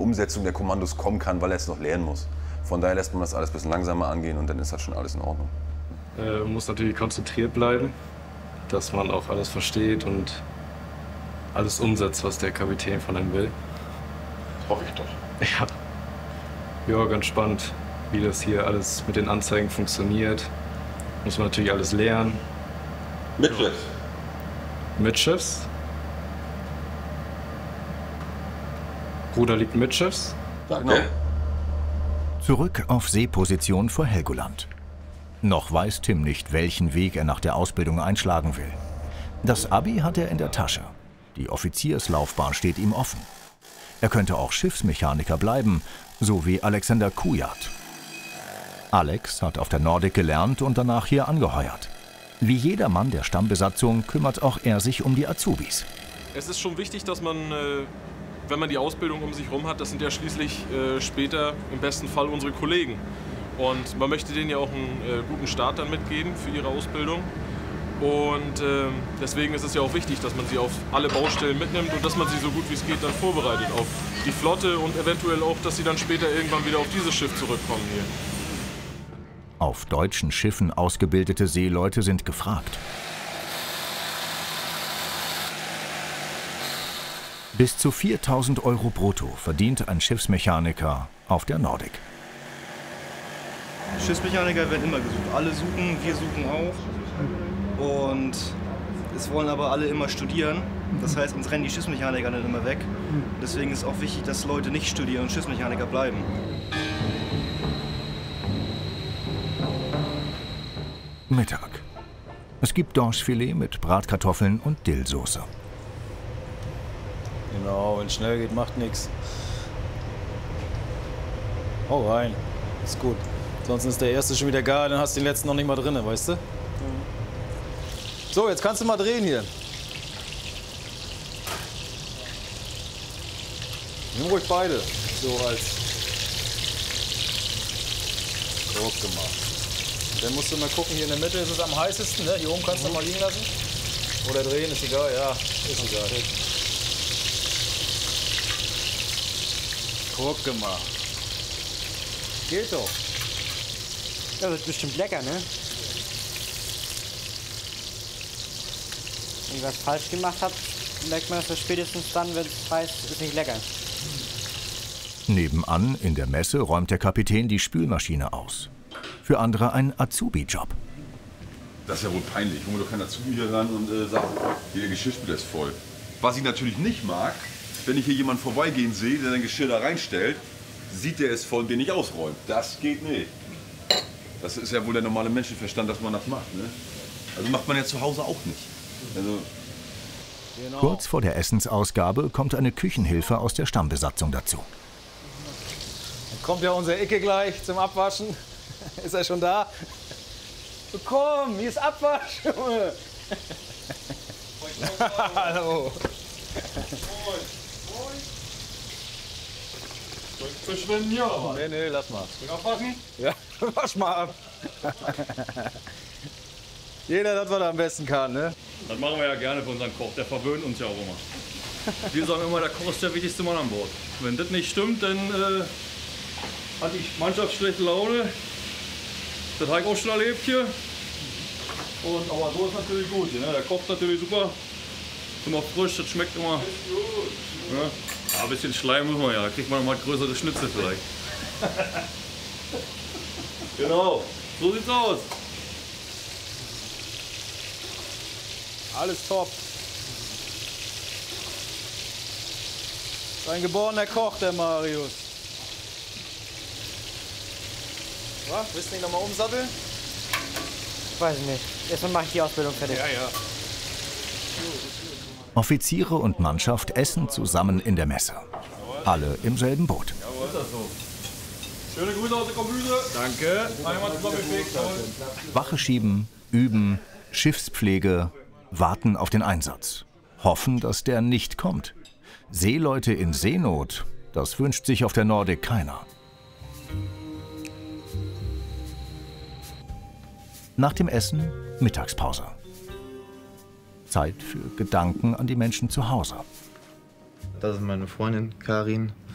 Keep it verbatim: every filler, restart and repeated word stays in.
Umsetzung der Kommandos kommen kann, weil er es noch lernen muss. Von daher lässt man das alles ein bisschen langsamer angehen und dann ist das schon alles in Ordnung. Äh, man muss natürlich konzentriert bleiben, dass man auch alles versteht und alles umsetzt, was der Kapitän von einem will. Das hoffe ich doch. Ja. Ja, ganz spannend, wie das hier alles mit den Anzeigen funktioniert. Muss man natürlich alles lernen. Mitschiffs. Mitschiffs. Ruder liegt mitschiffs. Danke. Zurück auf Seeposition vor Helgoland. Noch weiß Tim nicht, welchen Weg er nach der Ausbildung einschlagen will. Das Abi hat er in der Tasche. Die Offizierslaufbahn steht ihm offen. Er könnte auch Schiffsmechaniker bleiben, so wie Alexander Kujat. Alex hat auf der Nordic gelernt und danach hier angeheuert. Wie jeder Mann der Stammbesatzung kümmert auch er sich um die Azubis. Es ist schon wichtig, dass man, äh, wenn man die Ausbildung um sich herum hat, das sind ja schließlich äh, später im besten Fall unsere Kollegen. Und man möchte denen ja auch einen äh, guten Start dann mitgeben für ihre Ausbildung. Und äh, deswegen ist es ja auch wichtig, dass man sie auf alle Baustellen mitnimmt und dass man sie so gut wie es geht dann vorbereitet auf die Flotte und eventuell auch, dass sie dann später irgendwann wieder auf dieses Schiff zurückkommen hier. Auf deutschen Schiffen ausgebildete Seeleute sind gefragt. Bis zu viertausend Euro brutto verdient ein Schiffsmechaniker auf der Nordic. Schiffsmechaniker werden immer gesucht. Alle suchen, wir suchen auch. Und es wollen aber alle immer studieren. Das heißt, uns rennen die Schiffsmechaniker dann immer weg. Deswegen ist auch wichtig, dass Leute nicht studieren und Schiffsmechaniker bleiben. Mittag. Es gibt Dorschfilet mit Bratkartoffeln und Dillsoße. Genau, wenn es schnell geht, macht nichts. Hau rein, ist gut. Sonst ist der erste schon wieder gar, dann hast du den letzten noch nicht mal drin, weißt du? So, jetzt kannst du mal drehen hier. Nimm ruhig beide. So als Druck gemacht. Dann musst du mal gucken, hier in der Mitte ist es am heißesten, ne? Hier oben kannst du mhm. mal liegen lassen. Oder drehen, ist egal, ja, ist egal. Druck gemacht. Geht doch. Das ist bestimmt lecker, ne? Wenn ich was falsch gemacht habe, merkt man das spätestens dann, wenn es heißt, ist nicht lecker. Nebenan in der Messe räumt der Kapitän die Spülmaschine aus. Für andere ein Azubi-Job. Das ist ja wohl peinlich. Holen wir doch keinen Azubi hier ran und äh, sagen, hier, der Geschirrspüler ist voll. Was ich natürlich nicht mag, wenn ich hier jemanden vorbeigehen sehe, der sein Geschirr da reinstellt, sieht der es voll, den nicht ausräumt. Das geht nicht. Das ist ja wohl der normale Menschenverstand, dass man das macht. Ne? Also macht man ja zu Hause auch nicht. Also genau. Kurz vor der Essensausgabe kommt eine Küchenhilfe aus der Stammbesatzung dazu. Dann kommt ja unser Icke gleich zum Abwaschen. Ist er schon da? So, komm, hier ist Abwasch, Junge. Hallo. Verschwinden hier oder was? Nee, nee, lass mal. Will abwaschen? Ja, wasch mal ab. Jeder das, was er am besten kann, ne? Das machen wir ja gerne für unseren Koch, der verwöhnt uns ja auch immer. Wir sagen immer, der Koch ist der wichtigste Mann an Bord. Wenn das nicht stimmt, dann äh, hat die Mannschaft schlechte Laune. Das habe ich auch schon erlebt hier. Und, aber so ist natürlich gut. Ne? Der kocht natürlich super. Ist immer frisch, das schmeckt immer. Ja. Ja, ein bisschen Schleim muss man ja, da kriegt man mal größere Schnitzel vielleicht. Genau, so sieht's aus. Alles top. Ein geborener Koch, der Marius. Was? Willst du nicht nochmal umsatteln? Weiß ich nicht. Erstmal mache ich die Ausbildung fertig. Ja, ja. Offiziere und Mannschaft essen zusammen in der Messe. Alle im selben Boot. Jawohl, ist das so. Schöne Grüße aus der Kombüse. Danke. Einmal zusammengefegt. Wache schieben, üben, Schiffspflege, warten auf den Einsatz. Hoffen, dass der nicht kommt. Seeleute in Seenot, das wünscht sich auf der Nordic keiner. Nach dem Essen Mittagspause. Zeit für Gedanken an die Menschen zu Hause. Das ist meine Freundin Karin.